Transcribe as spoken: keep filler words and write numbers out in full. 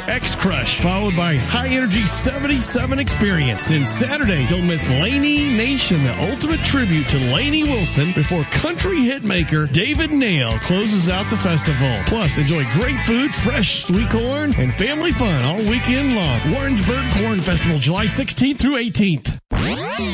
X Crush, followed by High Energy seventy-seven Experience. Then Saturday, don't miss Laney Nation, the ultimate tribute to Lainey Wilson, before country hitmaker David Nail closes out the festival. Plus, enjoy great food, fresh sweet corn, and family fun all weekend long. Warrensburg Corn Festival, July sixteenth through eighteenth.